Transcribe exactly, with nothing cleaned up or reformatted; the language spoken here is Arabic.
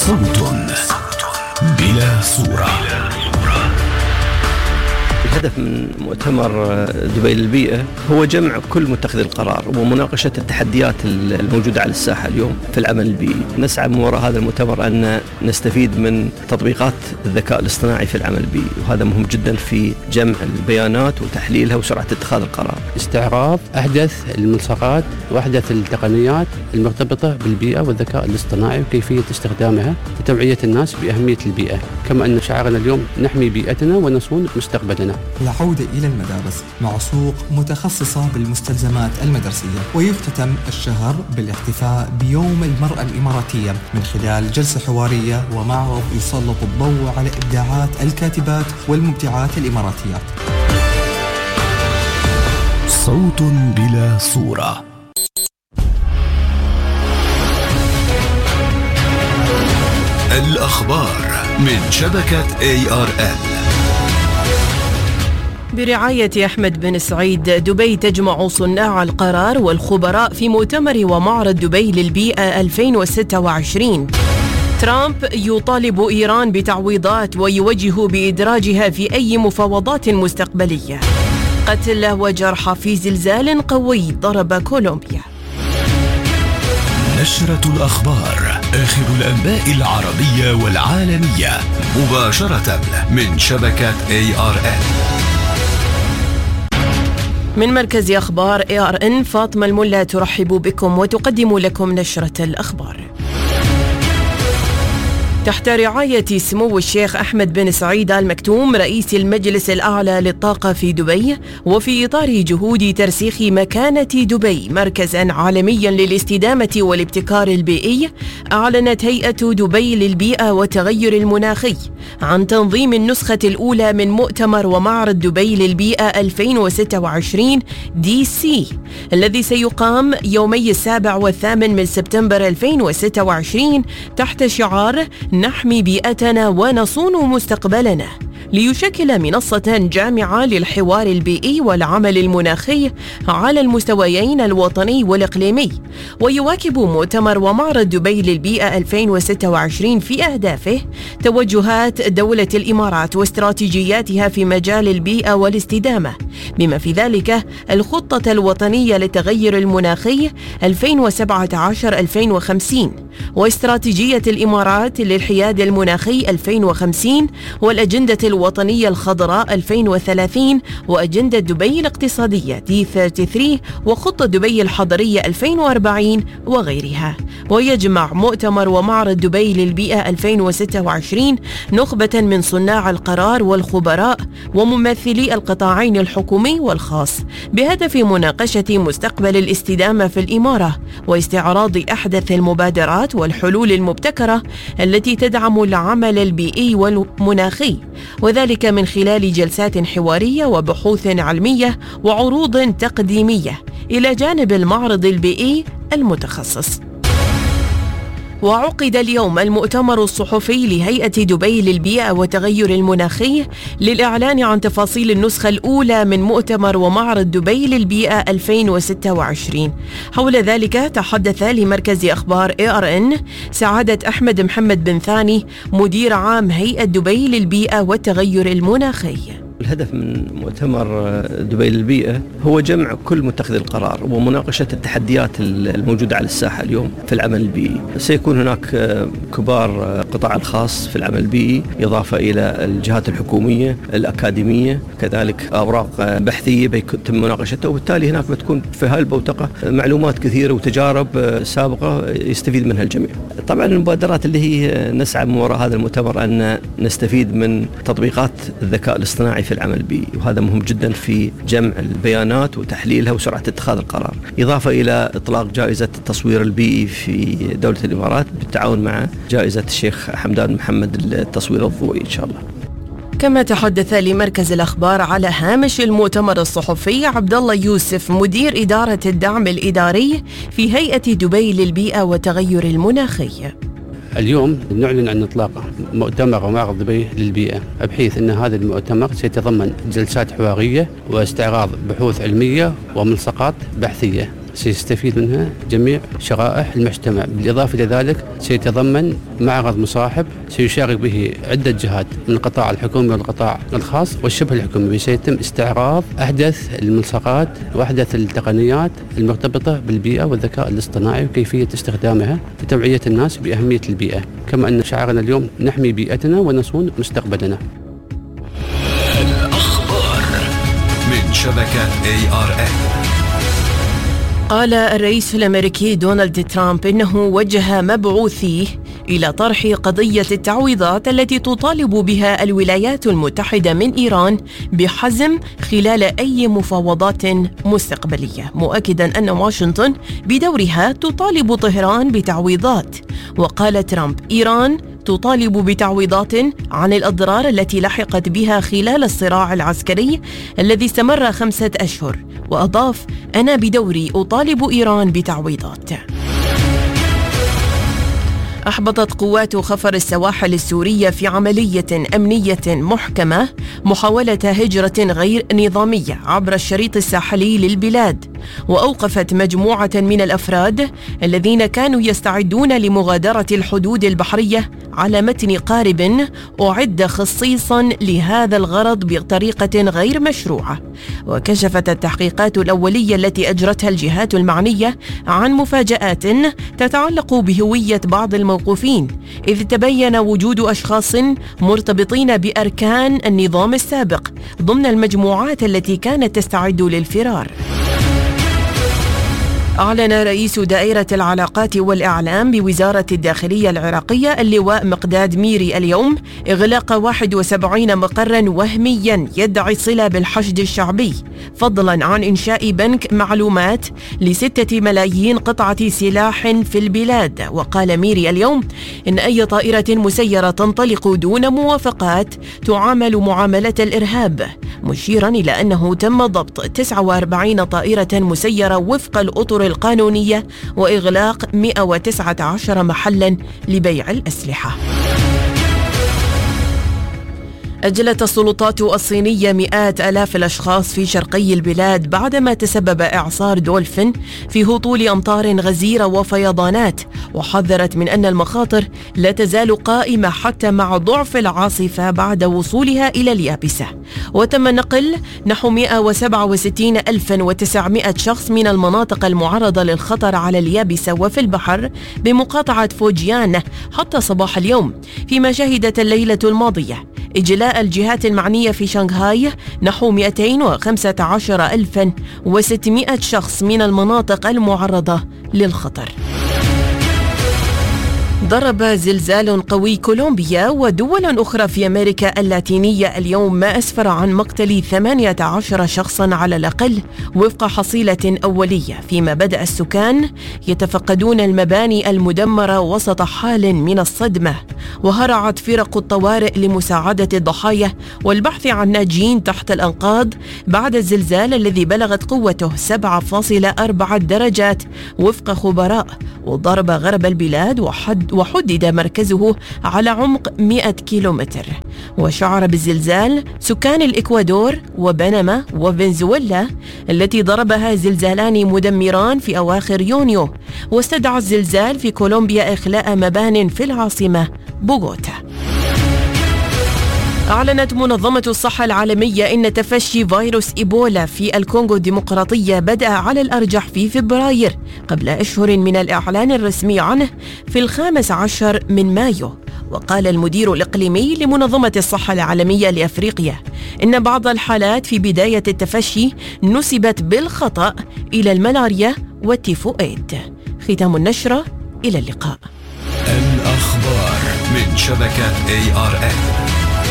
صوت بلا صورة. الهدف من مؤتمر دبي للبيئة هو جمع كل متخذي القرار ومناقشة التحديات الموجودة على الساحة اليوم في العمل البيئي. نسعى من وراء هذا المؤتمر أن نستفيد من تطبيقات الذكاء الاصطناعي في العمل البيئي، وهذا مهم جدا في جمع البيانات وتحليلها وسرعة اتخاذ القرار. استعراض أحدث الملصقات وأحدث التقنيات المرتبطة بالبيئة والذكاء الاصطناعي وكيفية استخدامها لتوعية الناس بأهمية البيئة، كما أن شعارنا اليوم نحمي بيئتنا ونصون مستقبلنا. العودة إلى المدارس مع سوق متخصصة بالمستلزمات المدرسية. ويختتم الشهر بالاحتفاء بيوم المرأة الإماراتية من خلال جلسة حوارية ومعرض يسلط الضوء على إبداعات الكاتبات والمبدعات الإماراتيات. صوت بلا صورة. الأخبار من شبكة إيه آر إل برعاية أحمد بن سعيد. دبي تجمع صناع القرار والخبراء في مؤتمر ومعرض دبي للبيئة ألفين وستة وعشرين. ترامب يطالب إيران بتعويضات ويوجه بإدراجها في أي مفاوضات مستقبلية. قتل وجرح في زلزال قوي ضرب كولومبيا. نشرة الأخبار، آخر الأنباء العربية والعالمية مباشرة من شبكة إيه آر إل. من مركز أخبار إيه آر إن، فاطمة الملا ترحب بكم وتقدم لكم نشرة الأخبار. تحت رعاية سمو الشيخ أحمد بن سعيد آل مكتوم رئيس المجلس الأعلى للطاقة في دبي، وفي إطار جهود ترسيخ مكانة دبي مركزاً عالمياً للاستدامة والابتكار البيئي، أعلنت هيئة دبي للبيئة والتغير المناخي عن تنظيم النسخة الأولى من مؤتمر ومعرض دبي للبيئة ألفين وستة وعشرين دي سي، الذي سيقام يومي السابع والثامن من سبتمبر ألفين وستة وعشرين تحت شعار نحمي بيئتنا ونصون مستقبلنا، ليشكل منصة جامعة للحوار البيئي والعمل المناخي على المستويين الوطني والإقليمي. ويواكب مؤتمر ومعرض دبي للبيئة ألفين وستة وعشرين في أهدافه توجهات دولة الإمارات واستراتيجياتها في مجال البيئة والاستدامة، بما في ذلك الخطة الوطنية للتغير المناخي ألفين وسبعة عشر ألفين وخمسين، واستراتيجية الإمارات للحياد المناخي ألفين وخمسين، والأجندة الوطنية الخضراء ألفين وثلاثين، وأجندة دبي الاقتصادية دي ثلاثة وثلاثين، وخطة دبي الحضرية ألفين وأربعين وغيرها. ويجمع مؤتمر ومعرض دبي للبيئة ألفين وستة وعشرين نخبة من صناع القرار والخبراء وممثلي القطاعين الحكومي والخاص، بهدف مناقشة مستقبل الاستدامة في الإمارة واستعراض أحدث المبادرات والحلول المبتكرة التي تدعم العمل البيئي والمناخي، وذلك من خلال جلسات حوارية وبحوث علمية وعروض تقديمية، إلى جانب المعرض البيئي المتخصص. وعقد اليوم المؤتمر الصحفي لهيئة دبي للبيئة والتغير المناخي للإعلان عن تفاصيل النسخة الأولى من مؤتمر ومعرض دبي للبيئة ألفين وستة وعشرين. حول ذلك تحدث لمركز أخبار إيه آر إن سعادة أحمد محمد بن ثاني مدير عام هيئة دبي للبيئة والتغير المناخي. الهدف من مؤتمر دبي للبيئة هو جمع كل متخذي القرار ومناقشة التحديات الموجودة على الساحة اليوم في العمل البيئي. سيكون هناك كبار القطاع الخاص في العمل البيئي، إضافة إلى الجهات الحكومية الأكاديمية، كذلك أوراق بحثية بيتم مناقشتها، وبالتالي هناك بتكون في هاي البوتقة معلومات كثيرة وتجارب سابقة يستفيد منها الجميع. طبعا المبادرات اللي هي نسعى من وراء هذا المؤتمر أن نستفيد من تطبيقات الذكاء الاصطناعي في العمل البيئي، وهذا مهم جدا في جمع البيانات وتحليلها وسرعة اتخاذ القرار، إضافة إلى إطلاق جائزة التصوير البيئي في دولة الإمارات بالتعاون مع جائزة الشيخ حمدان محمد للتصوير الضوئي إن شاء الله. كما تحدث لمركز الأخبار على هامش المؤتمر الصحفي عبد الله يوسف مدير إدارة الدعم الإداري في هيئة دبي للبيئة والتغير المناخي. اليوم نعلن عن إطلاق مؤتمر ومعرض دبي للبيئة، بحيث أن هذا المؤتمر سيتضمن جلسات حوارية واستعراض بحوث علمية وملصقات بحثية، سيستفيد منها جميع شرائح المجتمع. بالإضافة إلى ذلك سيتضمن معرض مصاحب سيشارك به عدة جهات من القطاع الحكومي والقطاع الخاص والشبه الحكومي. سيتم استعراض أحدث الملصقات وأحدث التقنيات المرتبطة بالبيئة والذكاء الاصطناعي وكيفية استخدامها لتوعية الناس بأهمية البيئة، كما أن شعارنا اليوم نحمي بيئتنا ونصون مستقبلنا. الأخبار من شبكة إيه آر إن. قال الرئيس الأمريكي دونالد ترامب إنه وجه مبعوثيه إلى طرح قضية التعويضات التي تطالب بها الولايات المتحدة من إيران بحزم خلال أي مفاوضات مستقبلية، مؤكدا أن واشنطن بدورها تطالب طهران بتعويضات. وقال ترامب: إيران تطالب بتعويضات عن الأضرار التي لحقت بها خلال الصراع العسكري الذي استمر خمسة أشهر. وأضاف: أنا بدوري أطالب إيران بتعويضات. أحبطت قوات خفر السواحل السورية في عملية أمنية محكمة محاولة هجرة غير نظامية عبر الشريط الساحلي للبلاد، وأوقفت مجموعة من الأفراد الذين كانوا يستعدون لمغادرة الحدود البحرية على متن قارب أعد خصيصا لهذا الغرض بطريقة غير مشروعة. وكشفت التحقيقات الأولية التي أجرتها الجهات المعنية عن مفاجآت تتعلق بهوية بعض الموقوفين، إذ تبين وجود أشخاص مرتبطين بأركان النظام السابق ضمن المجموعات التي كانت تستعد للفرار. أعلن رئيس دائرة العلاقات والإعلام بوزارة الداخلية العراقية اللواء مقداد ميري اليوم إغلاق واحد وسبعين مقرا وهميا يدعي الصلة بالحشد الشعبي، فضلا عن إنشاء بنك معلومات لستة ملايين قطعة سلاح في البلاد. وقال ميري اليوم إن أي طائرة مسيرة تنطلق دون موافقات تعامل معاملة الإرهاب، مشيرا إلى أنه تم ضبط تسعة وأربعين طائرة مسيرة وفق الأطر القانونية وإغلاق مئة وتسعة عشر محلا لبيع الأسلحة. أجلت السلطات الصينية مئات آلاف الأشخاص في شرقي البلاد بعدما تسبب إعصار دولفين في هطول أمطار غزيرة وفيضانات، وحذرت من أن المخاطر لا تزال قائمة حتى مع ضعف العاصفة بعد وصولها إلى اليابسة. وتم نقل نحو مئة وسبعة وستين ألفا وتسعمئة شخص من المناطق المعرضة للخطر على اليابسة وفي البحر بمقاطعة فوجيان حتى صباح اليوم، فيما شهدت الليلة الماضية إجلاء الجهات المعنية في شنغهاي نحو مئتين وخمسة عشر ألفا وستمئة شخص من المناطق المعرضة للخطر. ضرب زلزال قوي كولومبيا ودول أخرى في أمريكا اللاتينية اليوم، ما أسفر عن مقتل ثمانية عشر شخصا على الأقل وفق حصيلة أولية، فيما بدأ السكان يتفقدون المباني المدمرة وسط حال من الصدمة. وهرعت فرق الطوارئ لمساعدة الضحايا والبحث عن ناجين تحت الأنقاض بعد الزلزال الذي بلغت قوته سبعة فاصلة أربعة درجات وفق خبراء، وضرب غرب البلاد وحد وحدد مركزه على عمق مئة كيلومتر. وشعر بالزلزال سكان الإكوادور وبنما وفنزويلا التي ضربها زلزالان مدمران في أواخر يونيو. واستدعى الزلزال في كولومبيا إخلاء مبان في العاصمة بوغوتا. أعلنت منظمة الصحة العالمية إن تفشي فيروس إيبولا في الكونغو الديمقراطية بدأ على الأرجح في فبراير قبل أشهر من الإعلان الرسمي عنه في الخامس عشر من مايو. وقال المدير الإقليمي لمنظمة الصحة العالمية لأفريقيا إن بعض الحالات في بداية التفشي نسبت بالخطأ إلى الملاريا والتيفوئيد. ختام النشرة، إلى اللقاء. الأخبار من شبكة إيه آر إن.